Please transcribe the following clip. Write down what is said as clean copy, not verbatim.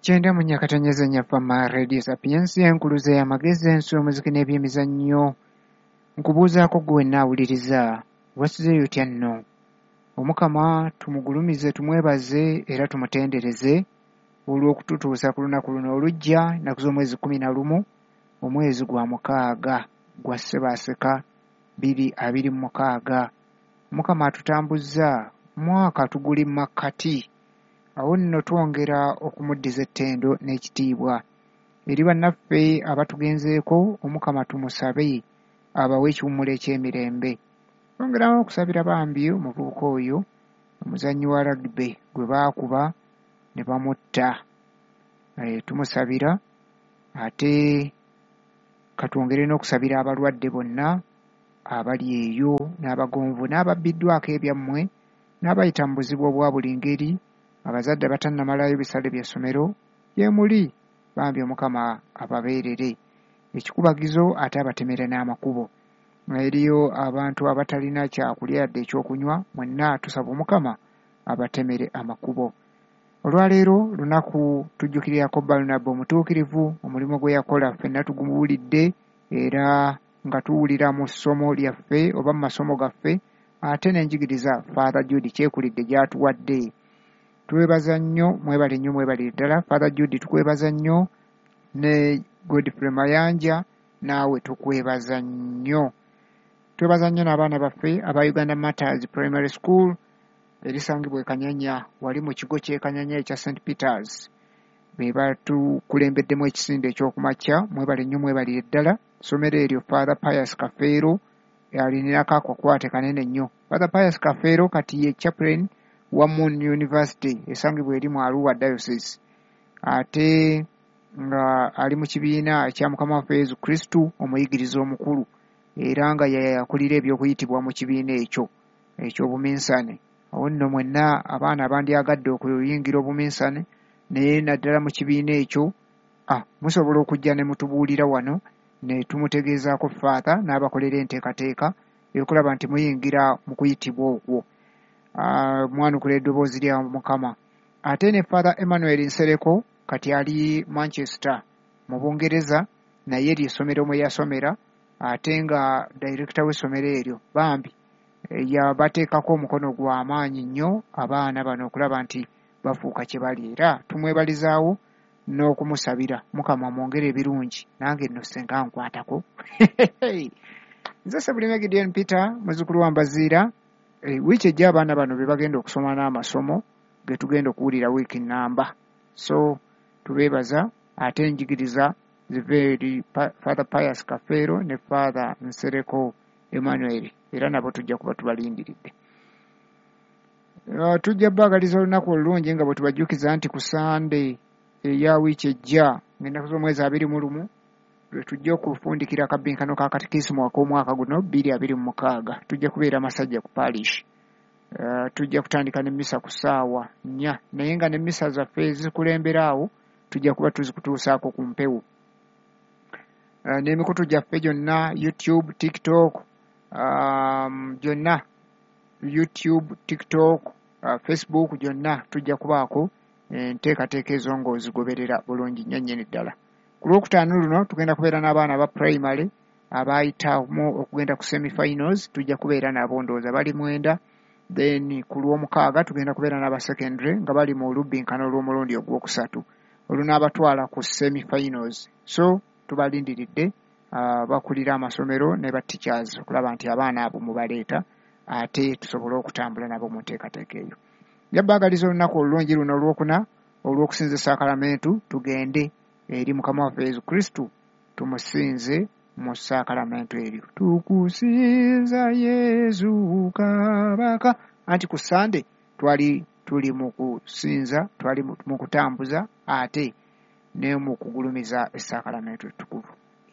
Kyenda mu nnyakatanyeze nnyafama Radio Sapiens enkuluze y'amagezi ensumuziki n'ebyemizannyo nkubuuzaako gwe naawuliriza wasizeeyo otya nno omukama tumugulumize tumwebaze era tumutendereze olw'okututuusa ku lunaku luno olujja nnaku z'omwezi 11 omwezi gwa 6 gwa Ssebaseka 2026 omukama atutambuzza mwaka tuguli makkati awo nno twongera okumuddiza ettendo n'ekitiibwa eri bannaffe abatugenzeeko omukama tumusabe abawe ekiwummulo eky'emirembe twongeramu okusabira bambi omuvubuka oyo omuzannyi wa rugby gwe baakuba ne bamutta tumusabira ate katwongere n'okusabira abalwadde bonna abali eyo n'abagonvu n'ababbiddwako ebyammwe n'abayita mu buzibu obwa buli ngeri abazadde abatannamalayo bisale by'essomero yemuli bambi omukama ababeerere ekikubagizo ate abatemere n'amakubo eriyo abantu abatalina kyakulya yadde ekyokunywa mwenna tusaba omukama abatemere amakubo olwaleero lunaku tujjukirirako Balunabba omutuukirivu omulimu gwe yakola ffenna tugumuwulidde era nga tuwulira mu ssomo lyaffe oba mu masomo gaffe ate n'enjigiriza Father Judy kyekulidde gy'atuwadde twebaza nnyo mwebale nnyo mwebale ddala Father Judy tukwebaza nnyo ne Godfrey Mayanja naawe tukwebaza nnyo twebaza nnyo n'abaana baffe aba Uganda Matters Primary School erisangibwa e Kanyanya wali mu kigo ky'e Kanyanya ekya St. Peters be batukulembeddemu ekisinde ekyokumakya mwebale nnyo mwebale ddala ssomero eryo Father Pius Kafeero alinirako akakwate kanene nnyo Father Pius Kafeero kati ye chaplain wa Moon University esangibwa eri mu Arua Diocese ate nga ali mu kibiina ekya Mukama waffe Yesu Kristu omuyigiriza omukulu era nga yakulira ebyokuyitibwa mu kibiina ekyo eky'obuminsane awo nno mwenna abaana abandyagadde okuyingira obuminsane naye naddala mu kibiina ekyo musobola okujja ne mutubuulira wano ne tumutegeezaako Father n'abakolera enteekateeka eyokulaba nti muyingira mu kuyitibwa okwo mwanukula eddoboozi lya Mukama ate ne Father Emmanuel Nsereko kati ali Manchester mu Bungereza naye ly'essomero mwe yasomera ate nga director w'essomero eryo bambi yabateekako omukono gw'amaanyi nnyo abaana bano okulaba nti bafuuka kye bali era tumwebalizaawo n'okumusabira Mukama mwongere ebirungi nange nno senga nkwatako nze Sebulime Gideon Peter muzzukulu wa Mbaziira wiiki ejja abaana bano be bagenda okusoma n'amasomo ge tugenda okuwulira wiiki nnamba so tubeebaza ate enjigiriza zive eri Father Pius Kafeero ne Father Nsereko Emmanuel era nabo tujja kuba tubalindiridde tujja baagaliza olunaku olulungi nga bwe tubajjukiza nti ku Sande eya wiiki ejja ng'ennaku z'omwezi 21 lwe tujja okufundikira akabbinkano ka katikisimu ak'omwaka guno 2026 tujja kubeera Masajja ku parish tujja kutandika n'emmisa ku ssaawa 4 naye nga n'emmisa zaffe ezikulembera awo tujja kuba tuzikutuusaako ku mpewo n'emikutu gyaffe gyonna YouTube TikTok gyonna YouTube TikTok Facebook gyonna tujja kubaako enteekateeka ezo ng'ozigoberera bulungi nnyo nnyini ddala ku lwokutaano luno tugenda kubeera n'abaana ba primary abayitamu okugenda ku semi-finals tujja kubeera nabo ndowooza bali 9 then ku lw'omukaaga tugenda kubeera n'aba secondary nga bali mu lubbinkano olw'omulundi ogwokusatu olunaabatwala ku semi-finals so tubalindiridde bakulira amasomero ne ba teachers okulaba nti abaana abo mubaleeta ate tusobole okutambula nabo mu nteekateeka eyo yabaagaliza olunaku olulungi luno olwokuna olw'okusinza sakramento tugende eri Mukama waffe Yesu Kristu tumusinze mu sakramento eryo tukusinza Yesu Kabaka anti ku Sande tuli mu kusinza twali mu kutambuza ate ne mu kugulumiza esakramento ettukuvu